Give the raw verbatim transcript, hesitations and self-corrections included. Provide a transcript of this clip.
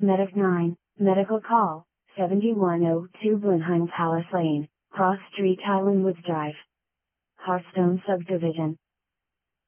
Medic nine, medical call, seventy-one oh two Blenheim Palace Lane, Cross Street Islandwoods Drive. Hearthstone Subdivision.